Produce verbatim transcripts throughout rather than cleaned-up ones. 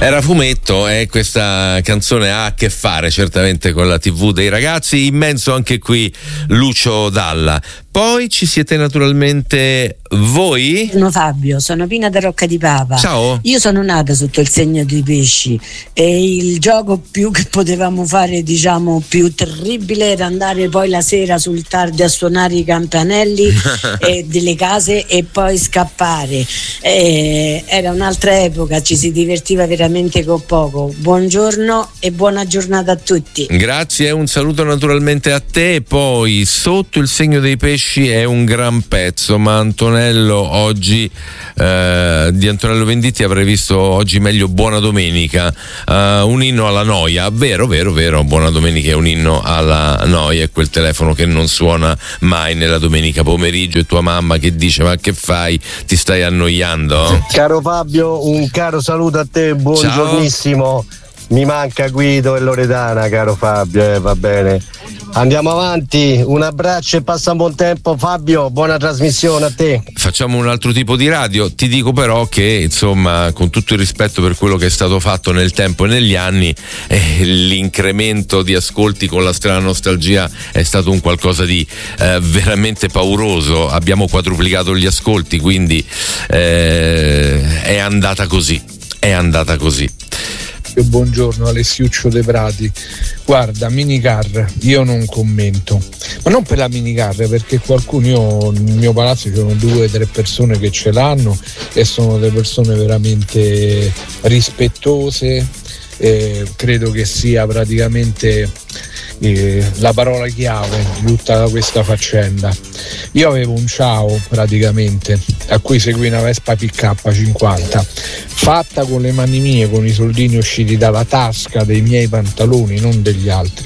Era Fumetto e questa canzone ha a che fare certamente con la tivù dei ragazzi, immenso anche qui Lucio Dalla. Poi ci siete naturalmente voi. Sono Fabio, sono Pina da Rocca di Papa. Ciao. Io sono nata sotto il segno dei pesci e il gioco più che potevamo fare, diciamo, più terribile era andare poi la sera sul tardi a suonare i campanelli e delle case e poi scappare. E era un'altra epoca, ci si divertiva veramente con poco. Buongiorno e buona giornata a tutti. Grazie, un saluto naturalmente a te. Poi Sotto il segno dei pesci è un gran pezzo, ma Antonello oggi eh, di Antonello Venditti avrei visto oggi meglio Buona Domenica, eh, un inno alla noia. Vero, vero, vero, Buona Domenica è un inno alla noia, è quel telefono che non suona mai nella domenica pomeriggio e tua mamma che dice: ma che fai, ti stai annoiando? Caro Fabio, un caro saluto a te, buongiornissimo. Ciao. Mi manca Guido e Loredana, caro Fabio, eh, va bene. Andiamo avanti, un abbraccio e passa un buon tempo. Fabio, buona trasmissione a te. Facciamo un altro tipo di radio, ti dico però che insomma, con tutto il rispetto per quello che è stato fatto nel tempo e negli anni, eh, l'incremento di ascolti con la strana nostalgia è stato un qualcosa di eh, veramente pauroso. Abbiamo quadruplicato gli ascolti, quindi eh, è andata così, è andata così. Buongiorno, Alessiuccio De Prati. Guarda, minicar io non commento, ma non per la minicar, perché qualcuno, io nel mio palazzo ci sono due o tre persone che ce l'hanno e sono delle persone veramente rispettose, eh, credo che sia praticamente eh, la parola chiave di tutta questa faccenda. Io avevo un Ciao praticamente, a cui seguì una Vespa P K cinquanta fatta con le mani mie, con i soldini usciti dalla tasca dei miei pantaloni, non degli altri.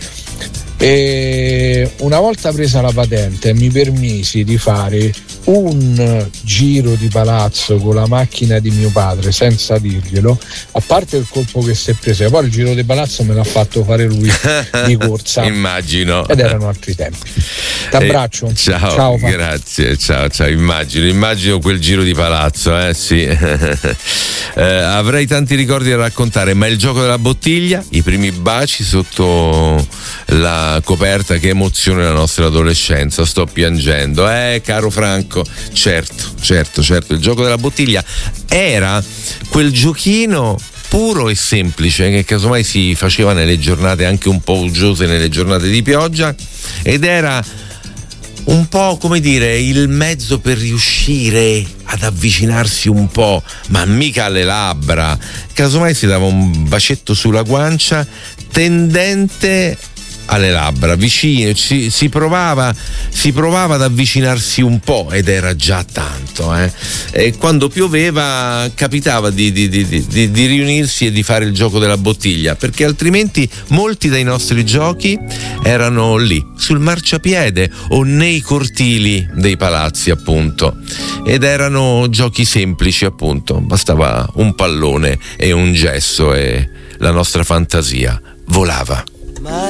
E una volta presa la patente mi permisi di fare un giro di palazzo con la macchina di mio padre senza dirglielo, a parte il colpo che si è preso, poi il giro di palazzo me l'ha fatto fare lui di corsa. Immagino. Ed erano altri tempi. T'abbraccio. Eh, ciao, ciao grazie, ciao, ciao, immagino, immagino quel giro di palazzo, eh sì. eh, avrei tanti ricordi da raccontare, ma il gioco della bottiglia, i primi baci sotto la coperta, che emozione la nostra adolescenza, sto piangendo, eh caro Franco, certo, certo, certo, il gioco della bottiglia era quel giochino puro e semplice che casomai si faceva nelle giornate anche un po' uggiose, nelle giornate di pioggia, ed era un po', come dire, il mezzo per riuscire ad avvicinarsi un po', ma mica alle labbra, casomai si dava un bacetto sulla guancia tendente alle labbra, vicino, ci, si provava si provava ad avvicinarsi un po', ed era già tanto, eh. E quando pioveva capitava di, di, di, di, di riunirsi e di fare il gioco della bottiglia, perché altrimenti molti dei nostri giochi erano lì sul marciapiede o nei cortili dei palazzi, appunto, ed erano giochi semplici, appunto, bastava un pallone e un gesso e la nostra fantasia volava.